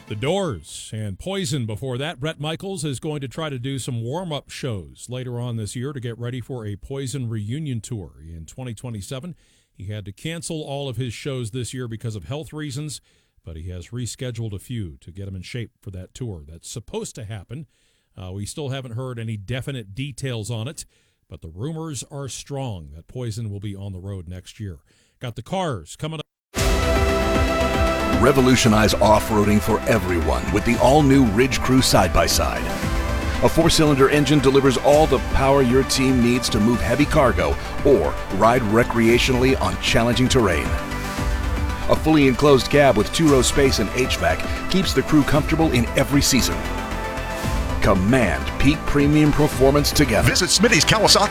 The Doors and Poison before that. Bret Michaels is going to try to do some warm-up shows later on this year to get ready for a Poison reunion tour in 2027. He had to cancel all of his shows this year because of health reasons, but he has rescheduled a few to get him in shape for that tour. That's supposed to happen. We still haven't heard any definite details on it, but the rumors are strong that Poison will be on the road next year. Got the Cars coming up. Revolutionize off-roading for everyone with the all-new Ridge Crew side-by-side. A 4-cylinder engine delivers all the power your team needs to move heavy cargo or ride recreationally on challenging terrain. A fully enclosed cab with 2-row space and HVAC keeps the crew comfortable in every season. Command peak premium performance together. Visit Smitty's Kawasaki